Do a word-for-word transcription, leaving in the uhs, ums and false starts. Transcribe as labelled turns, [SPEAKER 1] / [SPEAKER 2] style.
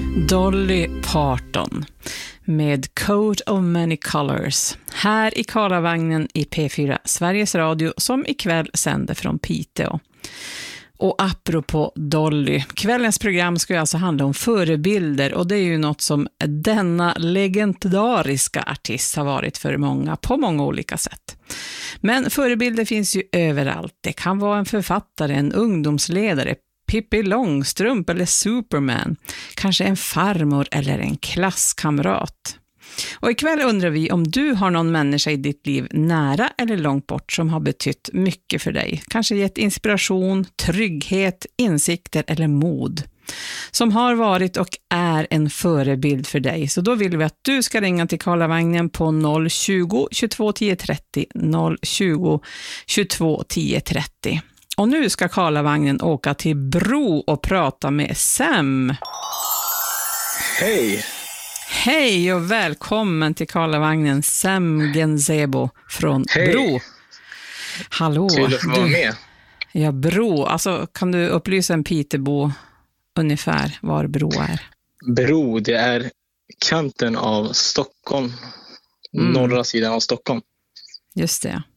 [SPEAKER 1] Dolly Parton med Coat of Many Colors här i Karlavagnen i P fyra Sveriges Radio som ikväll sänder från Piteå. Och apropå Dolly, kvällens program ska ju alltså handla om förebilder och det är ju något som denna legendariska artist har varit för många på många olika sätt. Men förebilder finns ju överallt. Det kan vara en författare, en ungdomsledare, Pippi Långstrump eller Superman, kanske en farmor eller en klasskamrat. Och ikväll undrar vi om du har någon människa i ditt liv nära eller långt bort som har betytt mycket för dig. Kanske gett inspiration, trygghet, insikter eller mod. Som har varit och är en förebild för dig. Så då vill vi att du ska ringa till Karlavagnen på noll tjugo, tjugotvå tio trettio, noll tjugo, tjugotvå tio trettio. Och nu ska Karlavagnen åka till Bro och prata med Sam.
[SPEAKER 2] Hej!
[SPEAKER 1] Hej och välkommen till Karlavagnen, Sam Genzebo från
[SPEAKER 2] Hej.
[SPEAKER 1] Bro. Hallå.
[SPEAKER 2] Kul att få vara med.
[SPEAKER 1] Ja, Bro. Alltså, kan du upplysa en Pitebo ungefär var Bro är?
[SPEAKER 2] Bro, det är kanten av Stockholm. Mm. Norra sidan av Stockholm.
[SPEAKER 1] Just det.